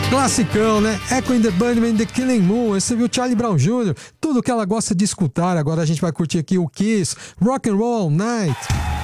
Classicão, né? Echo and the Bunnymen, The Killing Moon. Você viu Charlie Brown Jr., tudo que ela gosta de escutar. Agora a gente vai curtir aqui o Kiss, Rock and Roll All Night.